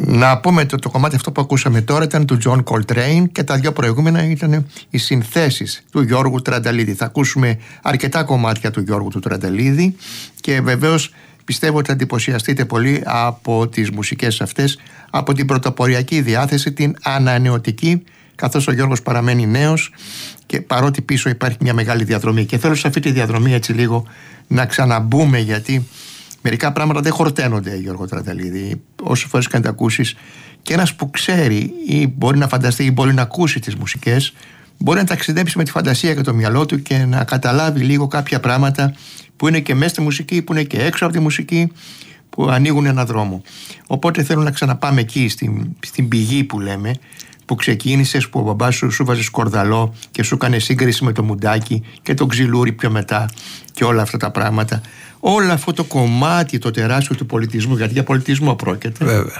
Να πούμε το κομμάτι αυτό που ακούσαμε τώρα ήταν του John Coltrane και τα δύο προηγούμενα ήταν οι συνθέσεις του Γιώργου Τρανταλίδη. Θα ακούσουμε αρκετά κομμάτια του Γιώργου του Τρανταλίδη και βεβαίως πιστεύω ότι θα εντυπωσιαστείτε πολύ από τις μουσικές αυτές, από την πρωτοποριακή διάθεση, την ανανεωτική, καθώς ο Γιώργος παραμένει νέος και παρότι πίσω υπάρχει μια μεγάλη διαδρομή. Και θέλω σε αυτή τη διαδρομή έτσι λίγο να ξαναμπούμε, γιατί μερικά πράγματα δεν χορταίνονται, Γιώργο Τρανταλίδη. Όσες φορές και αν τα ακούσεις, και ένας που ξέρει ή μπορεί να φανταστεί ή μπορεί να ακούσει τις μουσικές, μπορεί να ταξιδέψει με τη φαντασία και το μυαλό του και να καταλάβει λίγο κάποια πράγματα που είναι και μέσα στη μουσική, που είναι και έξω από τη μουσική, που ανοίγουν έναν δρόμο. Οπότε θέλω να ξαναπάμε εκεί στην πηγή που λέμε, που ξεκίνησες, που ο μπαμπάς σου βάζει σκορδαλό και σου έκανε σύγκριση με το μουντάκι και το ξυλούρι πιο μετά και όλα αυτά τα πράγματα. Όλο αυτό το κομμάτι το τεράστιο του πολιτισμού, γιατί για πολιτισμό πρόκειται. Βέβαια.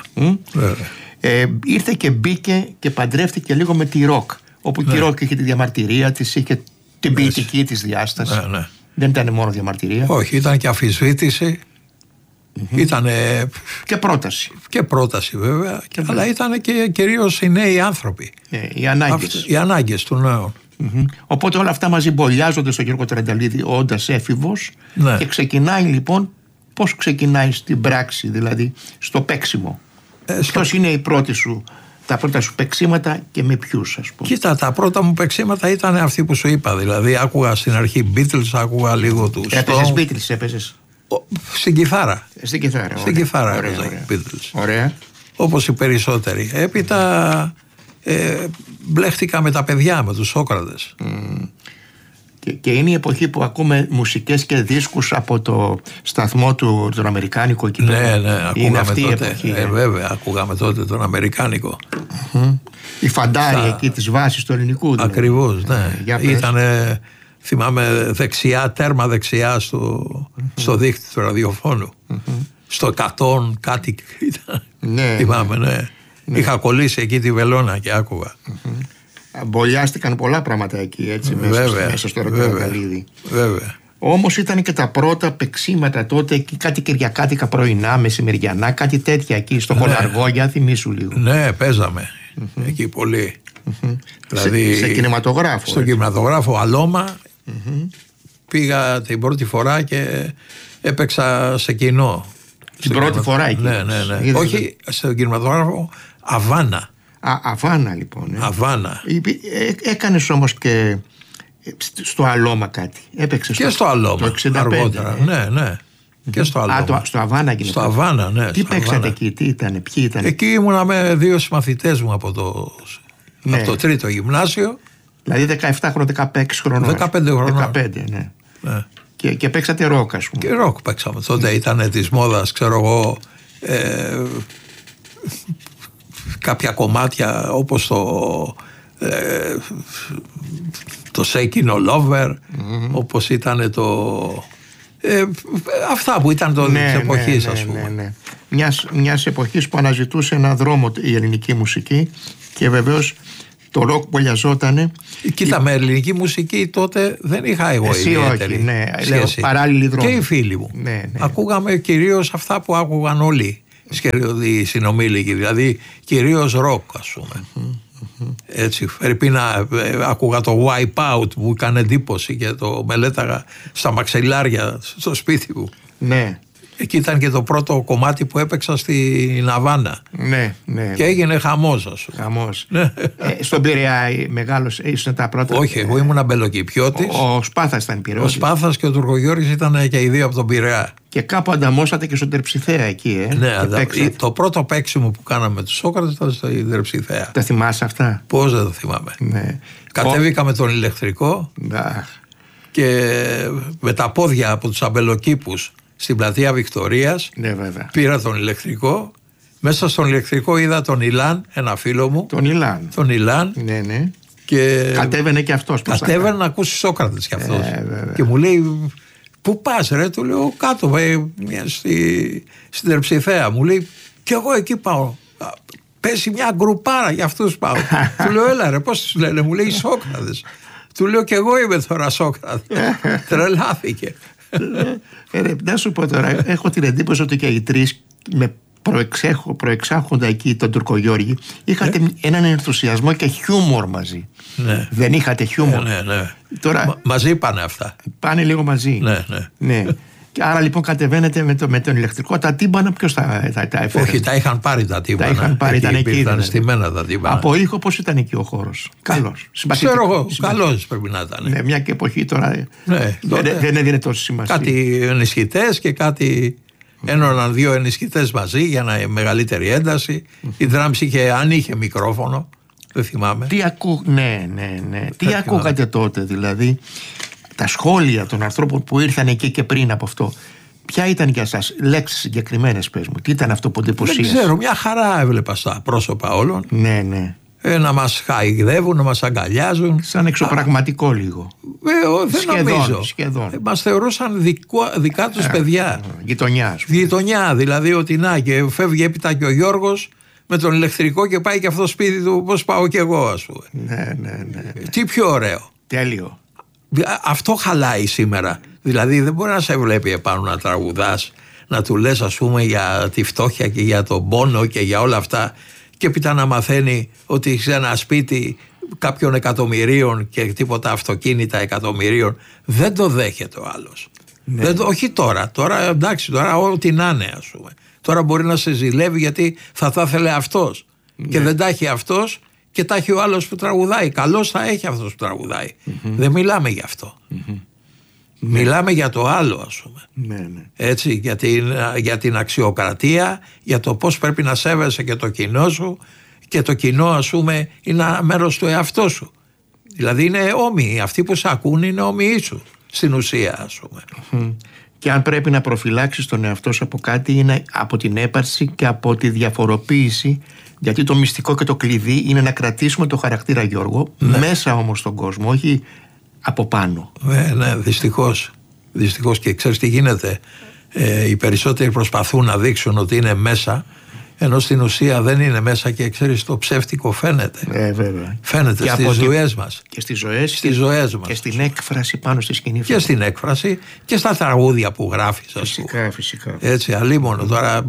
Ήρθε και μπήκε και παντρεύτηκε λίγο με τη ροκ, όπου και η ροκ είχε τη διαμαρτυρία της, είχε την ποιητική της διάσταση. Δεν ήταν μόνο διαμαρτυρία. Όχι, ήταν και αμφισβήτηση. Ήταν και πρόταση. Και πρόταση βέβαια, αλλά ήταν και κυρίως οι νέοι άνθρωποι. Οι ανάγκες των νέων. Οπότε όλα αυτά μαζί μπολιάζονται στον Γιώργο Τρανταλίδη όντας έφηβος, και ξεκινάει λοιπόν, πώς ξεκινάει στην πράξη, δηλαδή στο παίξιμο. Ποιος είναι τα πρώτα σου παίξιματα και με ποιους, ας πούμε? Κοίτα, τα πρώτα μου παίξιματα ήταν αυτοί που σου είπα, δηλαδή άκουγα στην αρχή Beatles, άκουγα λίγο τους Έπαιζες Beatles, έπαιζες? Στην κιθάρα. Στην κιθάρα. Στην κιθάρα έπαιζα Beatles. Ωραία. Όπως οι περισσότεροι. Έπειτα μπλέχτηκα με τα παιδιά, με τους Σόκρατες. Και είναι η εποχή που ακούμε μουσικές και δίσκους από το σταθμό του, τον Αμερικάνικο εκεί πέρα. Ναι, ακούγαμε τότε. Βέβαια, ακούγαμε τότε τον Αμερικάνικο. Η φαντάρη εκεί της βάσης του ελληνικού. Δηλαδή. Ακριβώς, ναι. Ήτανε, θυμάμαι, τέρμα δεξιά στο δίκτυο του ραδιοφώνου. Στο 100 κάτι ήταν. Ναι, θυμάμαι, ναι. Είχα κολλήσει εκεί τη βελόνα και άκουγα. Μπολιάστηκαν πολλά πράγματα εκεί, έτσι, μέσα στο Τρανταλίδη. Βέβαια. Όμως ήταν και τα πρώτα παίξιματα τότε, εκεί κάτι κυριακάτικα πρωινά, μεσημεριανά, κάτι τέτοια εκεί στο Χολαργό, για θυμίσου λίγο. Ναι, παίζαμε εκεί πολύ. Δηλαδή, σε κινηματογράφο. Στον κινηματογράφο Αλώμα πήγα την πρώτη φορά και έπαιξα σε κοινό. Την πρώτη φορά εκεί? Ναι. Όχι, στον κινηματογράφο Αβάνα. Αβάνα λοιπόν. Αβάνα. Έκανες όμως και στο Αλώμα κάτι? Έπαιξες και στο Αλώμα το 65, αργότερα. Ναι. Και στο Αλώμα. Στο Αβάνα γίνεται. Στο Αβάνα, ναι. Τι παίξατε εκεί, ποιοι ήταν? Εκεί ήμουνα με δύο συμμαθητές μου από το τρίτο γυμνάσιο. Δηλαδή 17 χρονών, 16 χρονών. 15 χρονών. 15, ναι. Και παίξατε ροκ, ας πούμε. Και ροκ παίξαμε. Τότε ήταν της μόδας, ξέρω εγώ, κάποια κομμάτια όπως το Shakin' All Over, όπως ήταν αυτά που ήταν της εποχής, ας πούμε. Ναι. Μιας εποχής που αναζητούσε έναν δρόμο η ελληνική μουσική, και βεβαίως το ροκ μπολιαζότανε. Κοίτα, με ελληνική μουσική τότε δεν είχα εγώ ιδιαίτερη σχέση. Παράλληλη δρόμη. Και οι φίλοι μου. Ναι. Ακούγαμε κυρίως αυτά που άκουγαν όλοι οι συνομήλικοι, δηλαδή κυρίως ροκ, ας πούμε. Έτσι, πρέπει να άκουγα το Wipeout που έκανε εντύπωση και το μελέταγα στα μαξιλάρια στο σπίτι μου. Ναι. Εκεί ήταν και το πρώτο κομμάτι που έπαιξα στην Αβάνα. Ναι. Και έγινε χαμός, ας πούμε. Χαμός. Στον Πειραιά μεγάλος ήσουν τα πρώτα? Όχι, εγώ ήμουν αμπελοκηπιώτης. Ο Σπάθας ήταν Πειραιώτης. Ο Σπάθας και ο Τουρκογιώρης ήταν και οι δύο από τον Πειραιά. Και κάπου ανταμώσατε και στον Τερψιθέα εκεί, Ναι, το πρώτο παίξιμο που κάναμε με τους Σόκρατες ήταν στην Τερψιθέα. Τα θυμάσαι αυτά? Πώς δεν το θυμάμαι. Ναι. Κατέβηκα με τον ηλεκτρικό και με τα πόδια από τους αμπελοκήπους στην πλατεία Βικτωρίας. Ναι, βέβαια. Πήρα τον ηλεκτρικό. Μέσα στον ηλεκτρικό είδα τον Ιλάν, ένα φίλο μου. Τον Ιλάν. Ναι. Και κατέβαινε και αυτός. Κατέβαινε να ακούσει Σόκρατες κι αυτός. Και μου λέει, πού πας ρε? Του λέω, κάτω στην Τερψιθέα. Μου λέει, κι εγώ εκεί πάω. Πέσει μια γκρουπάρα, για αυτούς πάω. Του λέω, έλα ρε, πώς τους λένε? Μου λέει, Σόκρατες. Του λέω, κι εγώ είμαι τώρα Σόκρατες. Τρελάθηκε. Να σου πω τώρα, έχω την εντύπωση ότι και οι τρεις με προεξάρχοντα εκεί τον Τουρκογιώργη, είχατε έναν ενθουσιασμό και χιούμορ μαζί. Ναι. Δεν είχατε χιούμορ? Ναι. Τώρα, μαζί πάνε αυτά. Πάνε λίγο μαζί. Ναι. Και άρα λοιπόν κατεβαίνετε με τον ηλεκτρικό. Τα τύμπανα ποιος τα έφερε? Όχι, τα είχαν πάρει τα τύμπανα. Τα είχαν πάρει, ήταν εκεί. Ήταν στημένα τα τύμπανα. Από ήχο πώς ήταν εκεί ο χώρος? Καλός. Ξέρω εγώ, καλός πρέπει να ήταν. Ναι, μια και εποχή τώρα δεν έδινε τόση σημασία. Κάτι ενισχυτές και κάτι. Ένωναν 2 ενισχυτές μαζί για να μεγαλύτερη ένταση. Η Drums αν είχε μικρόφωνο, δεν θυμάμαι. Ναι. Τι ακούγατε τότε, δηλαδή? Τα σχόλια των ανθρώπων που ήρθαν εκεί και πριν από αυτό, ποια ήταν για σας? Λέξεις συγκεκριμένες, πες μου. Τι ήταν αυτό που εντυπωσίασε? Δεν ξέρω, μια χαρά έβλεπα στα πρόσωπα όλων. Ναι. Να μας χαϊδεύουν, να μας αγκαλιάζουν. Σαν εξωπραγματικό λίγο. Δεν νομίζω. Σχεδόν. Μας θεωρούσαν δικά τους παιδιά. Γειτονιά, δηλαδή ότι να, και φεύγει έπειτα και ο Γιώργος με τον ηλεκτρικό και πάει και αυτό σπίτι του, πώς πάω κι εγώ, ας πούμε. Ναι. Τι πιο ωραίο. Τέλειο. Αυτό χαλάει σήμερα. Δηλαδή δεν μπορεί να σε βλέπει επάνω να τραγουδάς, να του λες, ας πούμε, για τη φτώχεια και για τον πόνο και για όλα αυτά, και έπειτα να μαθαίνει ότι έχει ένα σπίτι κάποιων εκατομμυρίων και τίποτα αυτοκίνητα εκατομμυρίων. Δεν το δέχεται ο άλλος. Ναι. Όχι τώρα. Τώρα εντάξει, τώρα ό,τι να είναι, ας πούμε. Τώρα μπορεί να σε ζηλεύει γιατί θα τα ήθελε αυτός. Ναι. Και δεν τα έχει αυτός και τα έχει ο άλλος που τραγουδάει. Καλώς θα έχει αυτός που τραγουδάει. Δεν μιλάμε γι' αυτό. Μιλάμε για το άλλο, ας πούμε. Ναι. Έτσι, για την αξιοκρατία, για το πώς πρέπει να σέβεσαι και το κοινό σου, και το κοινό, ας πούμε, είναι ένα μέρος του εαυτού σου. Δηλαδή είναι όμοιοι, αυτοί που σε ακούν είναι όμοιοι σου στην ουσία, ας πούμε. Και αν πρέπει να προφυλάξεις τον εαυτό σου από κάτι, είναι από την έπαρση και από τη διαφοροποίηση, γιατί το μυστικό και το κλειδί είναι να κρατήσουμε το χαρακτήρα Γιώργο μέσα όμως στον κόσμο, όχι από πάνω. Ναι, δυστυχώς. Και ξέρεις τι γίνεται? Οι περισσότεροι προσπαθούν να δείξουν ότι είναι μέσα, ενώ στην ουσία δεν είναι μέσα, και ξέρεις, το ψεύτικο φαίνεται. Βέβαια. Φαίνεται και στις ζωές μας. Και στις ζωές μας. Και στην έκφραση πάνω στη σκηνή. Και στην έκφραση και στα τραγούδια που γράφεις. Φυσικά. Έτσι, αλίμονο. Τώρα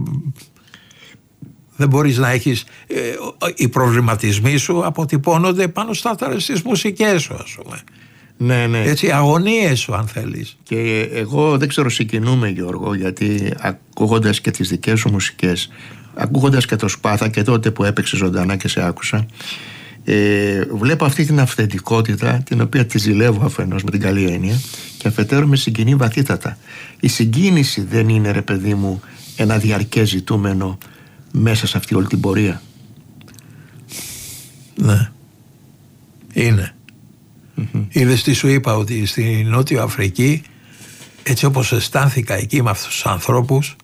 δεν μπορείς να έχεις. Οι προβληματισμοί σου αποτυπώνονται πάνω στις μουσικές σου, ας πούμε. Ναι. Έτσι, αγωνίες σου, αν θέλεις. Και εγώ δεν ξέρω, συγκινούμε, Γιώργο, γιατί ακούγοντας και τις δικές σου μουσικές, ακούγοντας και το Σπάθα και τότε που έπαιξε ζωντανά και σε άκουσα, βλέπω αυτή την αυθεντικότητα, την οποία τη ζηλεύω αφενός με την καλή έννοια, και αφετέρου με συγκινεί βαθύτατα. Η συγκίνηση δεν είναι, ρε παιδί μου, ένα διαρκές ζητούμενο μέσα σε αυτή όλη την πορεία? Ναι, είναι. Είδες τι σου είπα, ότι στη Νότιο Αφρική, έτσι όπως αισθάνθηκα εκεί με αυτούς τους ανθρώπους,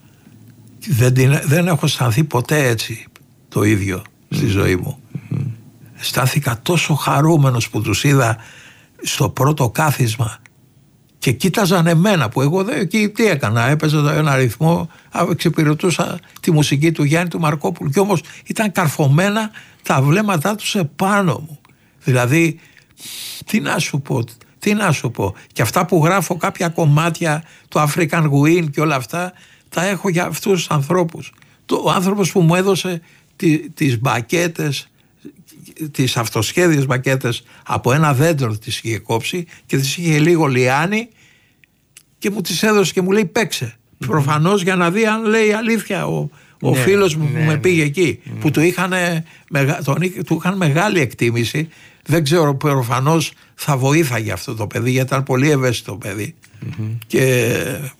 δεν έχω αισθανθεί ποτέ έτσι το ίδιο στη ζωή μου. Αισθάνθηκα τόσο χαρούμενος που τους είδα στο πρώτο κάθισμα και κοίταζαν εμένα, που εγώ εκεί τι έκανα? Έπαιζα ένα ρυθμό, εξυπηρετούσα τη μουσική του Γιάννη του Μαρκόπουλου, και όμως ήταν καρφωμένα τα βλέμματά τους επάνω μου. Δηλαδή, τι να σου πω. Και αυτά που γράφω, κάποια κομμάτια, το African Win και όλα αυτά, τα έχω για αυτούς τους ανθρώπους. Ο άνθρωπος που μου έδωσε τις μπακέτες, τις αυτοσχέδιες μπακέτες από ένα δέντρο, τις είχε κόψει και τις είχε λίγο λιάνει και μου τις έδωσε και μου λέει παίξε. Προφανώς για να δει αν λέει αλήθεια ο φίλος μου που με πήγε εκεί, που του είχαν μεγάλη εκτίμηση. Δεν ξέρω, προφανώς θα βοήθαγε αυτό το παιδί, γιατί ήταν πολύ ευαίσθητο παιδί. Και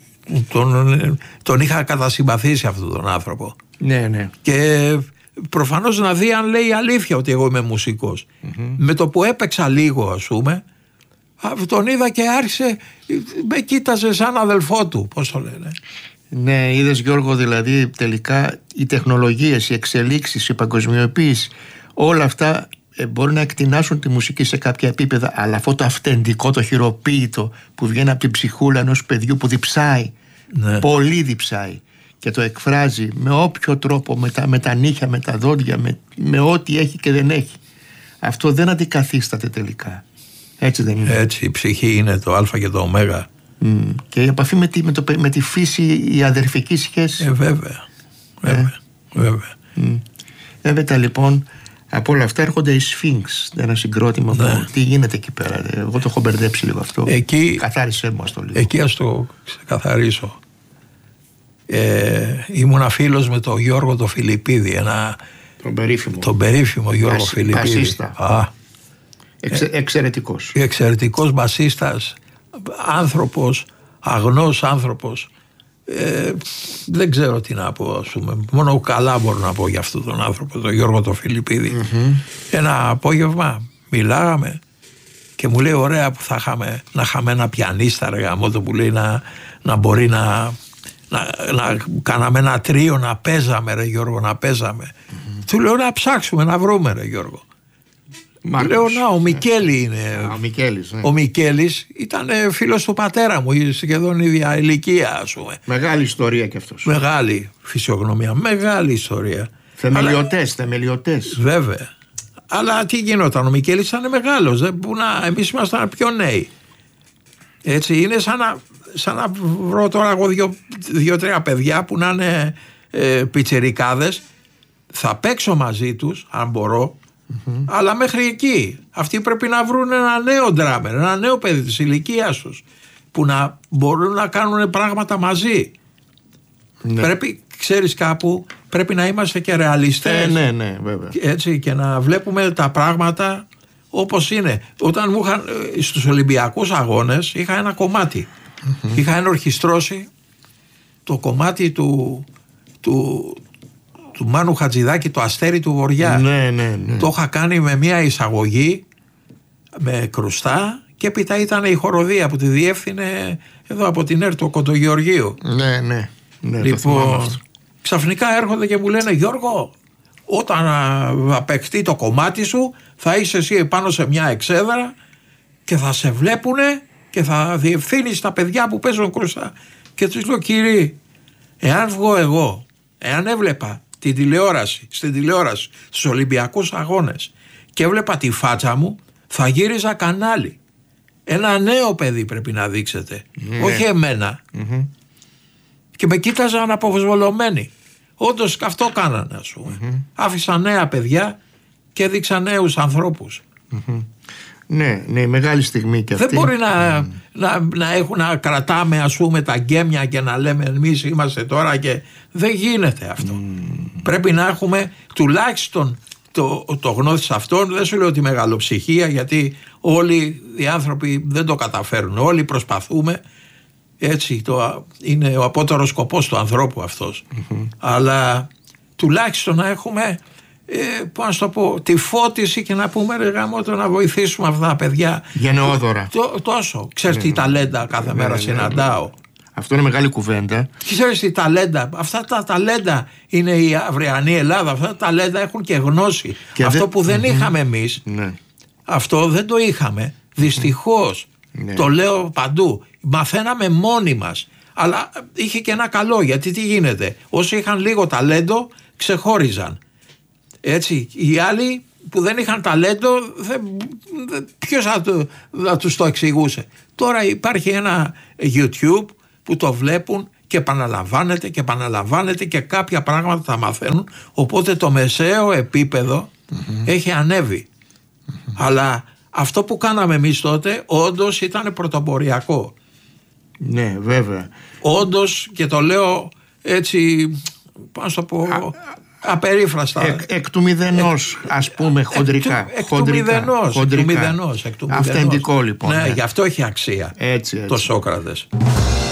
τον είχα κατασυμπαθήσει αυτόν τον άνθρωπο. Ναι. Και προφανώς να δει αν λέει αλήθεια ότι εγώ είμαι μουσικός. Με το που έπαιξα λίγο, ας πούμε, τον είδα και άρχισε, με κοίταζε σαν αδελφό του, πώς το λένε. Ναι, είδες, Γιώργο, δηλαδή τελικά οι τεχνολογίες, οι εξελίξεις, η παγκοσμιοποίηση, όλα αυτά μπορεί να εκτινάσουν τη μουσική σε κάποια επίπεδα, αλλά αυτό το αυθεντικό, το χειροποίητο που βγαίνει από την ψυχούλα ενός παιδιού που διψάει, πολύ διψάει, και το εκφράζει με όποιο τρόπο, με τα νύχια, με τα δόντια, με ό,τι έχει και δεν έχει, αυτό δεν αντικαθίσταται τελικά. Έτσι δεν είναι? Έτσι, η ψυχή είναι το α και το ω. Και η επαφή με τη φύση, η αδερφική σχέση. Βέβαια. Βέβαια. Έπειτα λοιπόν από όλα αυτά έρχονται οι Σφίνξ, ένα συγκρότημα που τι γίνεται εκεί πέρα. Εγώ το έχω μπερδέψει λίγο αυτό. Καθάρισέ μου το λίγο. Εκεί ας το ξεκαθαρίσω. Ήμουνα φίλος με τον Γιώργο το Φιλιππίδη, τον περίφημο Γιώργο Φιλιππίδη. Εξαιρετικός μπασίστας, άνθρωπος, αγνός άνθρωπος. Δεν ξέρω τι να πω, ας πούμε. Μόνο καλά μπορώ να πω για αυτόν τον άνθρωπο, τον Γιώργο το Φιλιππίδη. Ένα απόγευμα μιλάγαμε και μου λέει ωραία που θα είχαμε ένα πιανίστα ρε γαμώτο, που λέει να μπορεί να κάναμε ένα τρίο, να παίζαμε ρε Γιώργο, να παίζαμε. Του λέω να ψάξουμε, να βρούμε ρε Γιώργο. Λέω ο Μικέλη είναι. Ο Μικέλης ήταν φίλος του πατέρα μου, σχεδόν ίδια ηλικία, ας πούμε. Μεγάλη ιστορία κι αυτός. Μεγάλη φυσιογνωμία, μεγάλη ιστορία. Θεμελιωτές. Βέβαια. Αλλά τι γινόταν, ο Μικέλης ήταν μεγάλος, εμείς ήμασταν πιο νέοι. Έτσι είναι σαν να βρω τώρα εγώ δύο-τρία παιδιά που να είναι πιτσιρικάδες. Θα παίξω μαζί τους αν μπορώ, αλλά μέχρι εκεί αυτοί πρέπει να βρουν ένα νέο ντράμερ, ένα νέο παιδί της ηλικίας τους που να μπορούν να κάνουν πράγματα μαζί. Πρέπει, ξέρεις, κάπου πρέπει να είμαστε και ρεαλιστές. Ναι, βέβαια. Έτσι, και να βλέπουμε τα πράγματα όπως είναι. Όταν μου είχαν στους Ολυμπιακούς Αγώνες είχα ένα κομμάτι. Είχα ενορχιστρώσει το κομμάτι του Μάνου Χατζηδάκη, το Αστέρι του Βοριά. Ναι. Το είχα κάνει με μια εισαγωγή με κρουστά και έπειτα ήταν η χοροδία που τη διεύθυνε εδώ από την ΕΡΤ του Κοντογεωργίου. Ναι. Λοιπόν, ξαφνικά έρχονται και μου λένε Γιώργο, όταν απαιχτεί το κομμάτι σου θα είσαι εσύ πάνω σε μια εξέδρα και θα σε βλέπουνε και θα διευθύνεις τα παιδιά που παίζουν κρουστά. Και τους λέω κύριε, εάν βγω εγώ, εάν έβλεπα στην τηλεόραση στους Ολυμπιακούς Αγώνες και έβλεπα τη φάτσα μου, θα γύριζα κανάλι. Ένα νέο παιδί πρέπει να δείξετε, όχι εμένα. Και με κοίταζαν αποφοσβολωμένοι. Όντως αυτό κάνανε, ας πούμε. Άφησαν νέα παιδιά και έδειξαν νέους ανθρώπους. Ναι, μεγάλη στιγμή και αυτή. Δεν μπορεί να κρατάμε, ας πούμε, τα γκέμια και να λέμε εμείς είμαστε τώρα και δεν γίνεται αυτό. Πρέπει να έχουμε τουλάχιστον το γνώθις αυτόν. Δεν σου λέω τη μεγαλοψυχία, γιατί όλοι οι άνθρωποι δεν το καταφέρουν. Όλοι προσπαθούμε. Έτσι είναι ο απότερος σκοπός του ανθρώπου αυτός. Αλλά τουλάχιστον να έχουμε πώς να το πω, τη φώτιση και να πούμε ρε γαμώτο, να βοηθήσουμε αυτά τα παιδιά γενναιόδωρα. Τόσο. Ξέρεις τι ταλέντα κάθε μέρα συναντάω. Αυτό είναι μεγάλη κουβέντα. Ξέρεις τι ταλέντα. Αυτά τα ταλέντα είναι η αυριανή Ελλάδα. Αυτά τα ταλέντα έχουν και γνώση. Και αυτό που δεν είχαμε εμείς, αυτό δεν το είχαμε. Δυστυχώς. Το λέω παντού. Μαθαίναμε μόνοι μας. Αλλά είχε και ένα καλό, γιατί τι γίνεται. Όσοι είχαν λίγο ταλέντο ξεχώριζαν. Έτσι, οι άλλοι που δεν είχαν ταλέντο, ποιος θα τους το εξηγούσε. Τώρα υπάρχει ένα YouTube που το βλέπουν και επαναλαμβάνεται και κάποια πράγματα θα μαθαίνουν, οπότε το μεσαίο επίπεδο έχει ανέβει. Αλλά αυτό που κάναμε εμείς τότε όντως ήταν πρωτοποριακό. Ναι, βέβαια. Όντως, και το λέω έτσι, πώς το πω, απερίφραστα. Εκ του μηδενός, ας πούμε, χοντρικά. Εκ του μηδενός. Αυθεντικό λοιπόν. Ναι, γι' αυτό έχει αξία. Έτσι. Το Σόκρατες.